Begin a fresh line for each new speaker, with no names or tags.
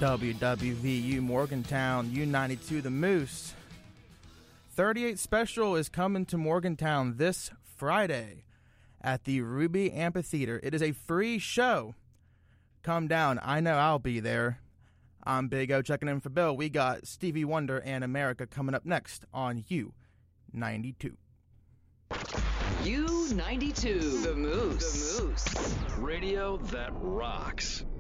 WWVU Morgantown, U92 The Moose. 38 Special is coming to Morgantown this Friday at the Ruby Amphitheater. It is a free show. Come down. I know I'll be there. I'm Big O checking in for Bill. We got Stevie Wonder and America coming up next on U92.
U92 The Moose.
Radio that rocks.